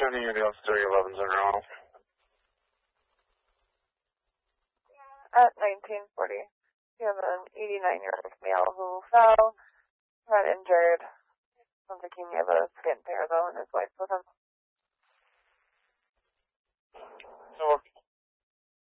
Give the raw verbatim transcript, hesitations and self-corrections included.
any ambulance three elevens in Ronald. At nineteen forty, you have an eighty-nine-year-old male who fell, got injured. Sounds like he may have a skin tear, though, and his wife with him. So